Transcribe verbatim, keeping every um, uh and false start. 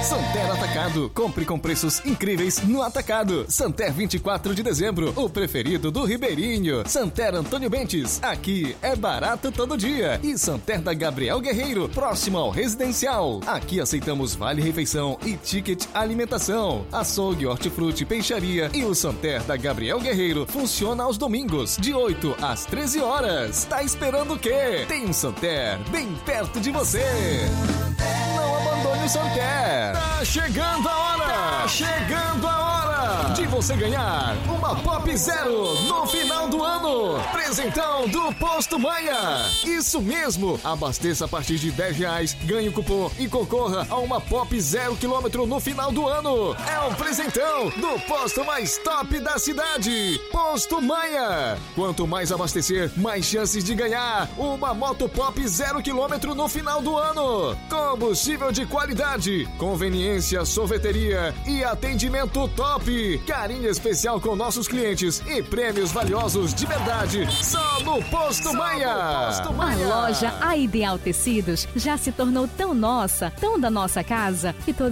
Santer Atacado. Compre com preços incríveis no Atacado. Santer vinte e quatro de dezembro, o preferido do Ribeirinho. Santer Antônio Bentes, aqui é barato todo dia. E Santer da Gabriel Guerreiro, próximo ao Residencial. Aqui aceitamos vale refeição e ticket alimentação. Açougue, hortifruti, peixaria e o Santer da Gabriel Guerreiro funciona aos domingos, de oito às treze horas. Tá esperando o quê? Tem um Santer bem perto de você. Não abandone o Santer. Tá chegando a hora. Tá chegando a hora de você ganhar uma Pop Zero no final do ano. Presentão do Posto Maia. Isso mesmo. Abasteça a partir de dez reais, ganhe o cupom e concorra a uma Pop Zero quilômetro no final do ano. É um presentão do posto mais top da cidade. Posto Maia. Quanto mais abastecer, mais chances de ganhar uma moto Pop Zero quilômetro no final do ano. Combustível de qualidade, conveniência, sorveteria e atendimento top. Carinho especial com nossos clientes e prêmios valiosos de verdade. Só no Posto Maia. Posto Maia. A loja A Ideal Tecidos já se tornou tão nossa, tão da nossa casa, que todo